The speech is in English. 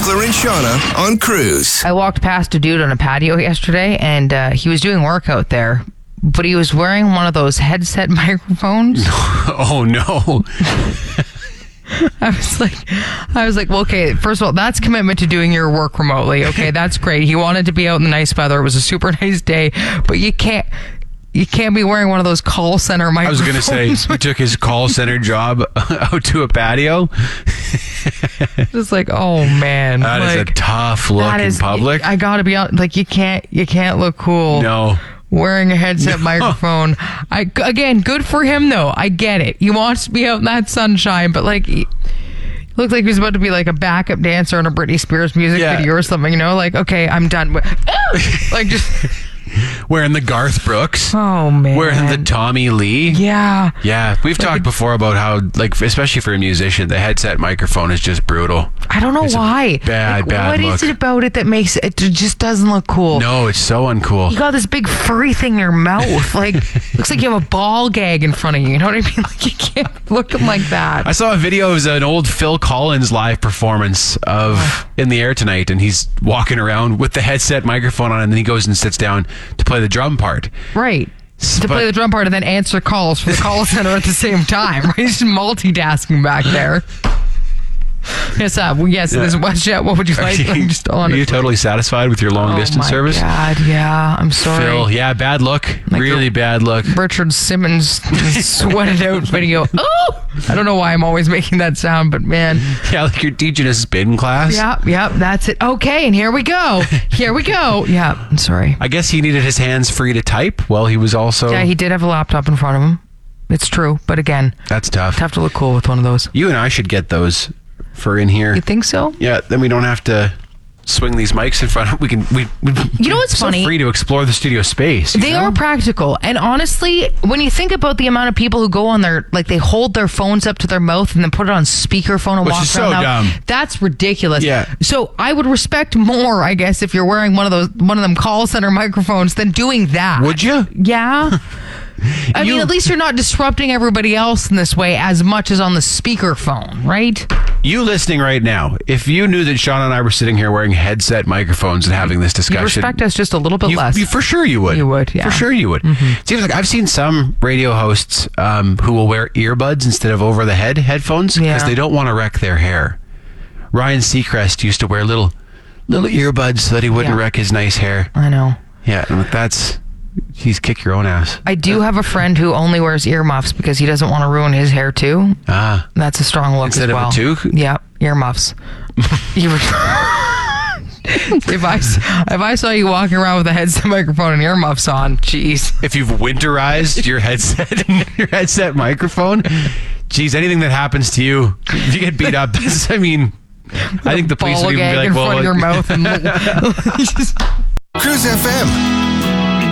Beckler and Shauna on Cruise. I walked past a dude on a patio yesterday, and he was doing work out there, but he was wearing one of those headset microphones. Oh, no. I was like, well, okay, first of all, that's commitment to doing your work remotely. Okay, that's great. He wanted to be out in the nice weather. It was a super nice day, but you can't be wearing one of those call center microphones. I was going to say, he took his call center job out to a patio. Just like, oh man, That is a tough look in public. I gotta be out. Like, you can't look cool. No. Wearing a headset microphone. Again, good for him though. I get it. He wants to be out in that sunshine, but like, he looked like he was about to be like a backup dancer in a Britney Spears music video or something. You know, like, okay, I'm done. Like, just. Wearing the Garth Brooks. Oh, man. Wearing the Tommy Lee. Yeah. Yeah. We've talked before about how, like, especially for a musician, the headset microphone is just brutal. I don't know why. Bad look. What is it about it that makes it just doesn't look cool? No, it's so uncool. You got this big furry thing in your mouth. Like, looks like you have a ball gag in front of you. You know what I mean? Like, you can't look like that. I saw a video of an old Phil Collins live performance of In the Air Tonight, and he's walking around with the headset microphone on, and then he goes and sits down to play the drum part. Right. To play the drum part and then answer calls for the call center at the same time. Right? He's just multitasking back there. Yes, this is WestJet. What would you like? Are you totally satisfied with your long distance service? Oh my God, yeah. I'm sorry. Phil, yeah, bad look. Like really bad look. Richard Simmons sweated out video. Oh! I don't know why I'm always making that sound, but man. Yeah, like you're teaching a spin class. Yep, that's it. Okay, and here we go. Yeah, I'm sorry. I guess he needed his hands free to type. Well, he was also... Yeah, he did have a laptop in front of him. It's true, but again... That's tough. Tough to look cool with one of those. You and I should get those for in here. You think so? Yeah, then we don't have to swing these mics in front of... We you know what's funny? Free to explore the studio space. They are practical. And honestly, when you think about the amount of people who go on their... Like, they hold their phones up to their mouth and then put it on speakerphone and walk around. Dumb. That's ridiculous. Yeah. So I would respect more, I guess, if you're wearing one of them call center microphones than doing that. Would you? Yeah. I mean, at least you're not disrupting everybody else in this way as much as on the speakerphone, right? You listening right now, if you knew that Sean and I were sitting here wearing headset microphones and having this discussion... You'd respect us just a little bit less. For sure you would. You would, yeah. For sure you would. Mm-hmm. It seems like I've seen some radio hosts who will wear earbuds instead of over-the-head headphones because they don't want to wreck their hair. Ryan Seacrest used to wear little earbuds so that he wouldn't wreck his nice hair. I know. Yeah, and that's... He's kick your own ass. I do have a friend who only wears earmuffs because he doesn't want to ruin his hair too. That's a strong look instead as well. Instead of a toque? Yeah, earmuffs. If I saw you walking around with a headset microphone and earmuffs on, jeez. If you've winterized your headset microphone, geez, anything that happens to you, if you get beat up, I think the police would even be like, in front of your mouth and Cruise FM.